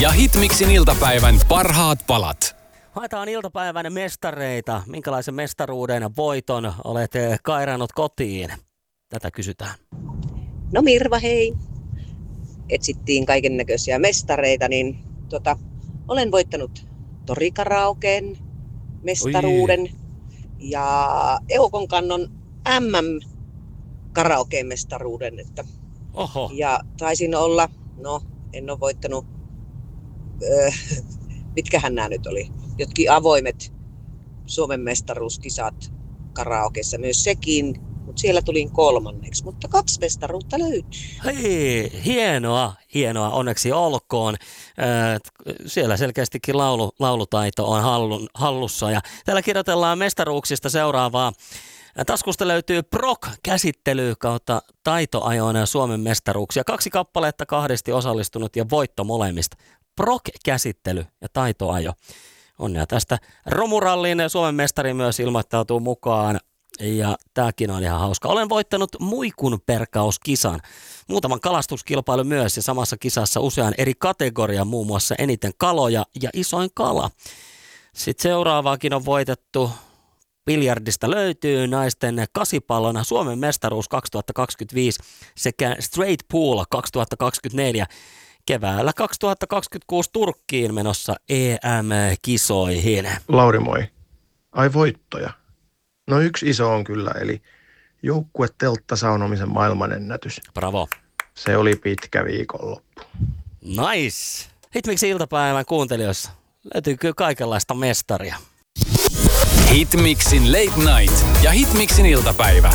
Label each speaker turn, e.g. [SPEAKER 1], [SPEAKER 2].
[SPEAKER 1] ja Hitmixin iltapäivän parhaat palat.
[SPEAKER 2] Haetaan iltapäivän mestareita. Minkälaisen mestaruuden voiton olet kairannut kotiin? Tätä kysytään.
[SPEAKER 3] No Mirva, hei. Etsittiin kaiken näköisiä mestareita, niin olen voittanut torikaraokeen mestaruuden ja Eukon kannon karaokeen mestaruuden.
[SPEAKER 2] Oho.
[SPEAKER 3] Ja taisin olla, en ole voittanut, mitkähän nämä nyt oli, jotkin avoimet Suomen mestaruuskisat karaokeessa myös sekin. Mutta siellä tulin 3. mutta 2 mestaruutta löytyy.
[SPEAKER 2] Hei, hienoa, onneksi olkoon. Siellä selkeästikin laulutaito on hallussa. Ja täällä kirjoitellaan mestaruuksista seuraavaa. Taskusta löytyy PROK-käsittely kautta taitoajoina Suomen mestaruuksia. 2 kappaletta, 2 osallistunut ja voitto molemmista. PROK-käsittely ja taitoajo. Onnea tästä. Romurallin Suomen mestari myös ilmoittautuu mukaan. Ja tämäkin on ihan hauska. Olen voittanut muikunperkauskisan. Muutaman kalastuskilpailu myös ja samassa kisassa usean eri kategorian, muun muassa eniten kaloja ja isoin kala. Sitten seuraavaakin on voitettu. Biljardista löytyy naisten kasipallona Suomen mestaruus 2025 sekä Straight Pool 2024. Keväällä 2026 Turkkiin menossa EM-kisoihin.
[SPEAKER 4] Lauri, moi. Ai voittoja. No yksi iso on kyllä, eli joukkuetelttasaunomisen maailmanennätys.
[SPEAKER 2] Bravo.
[SPEAKER 4] Se oli pitkä viikonloppu.
[SPEAKER 2] Nice. Hitmixin iltapäivän kuuntelijoissa löytyy kyllä kaikenlaista mestaria.
[SPEAKER 1] Hitmixin Late Night ja Hitmixin iltapäivä.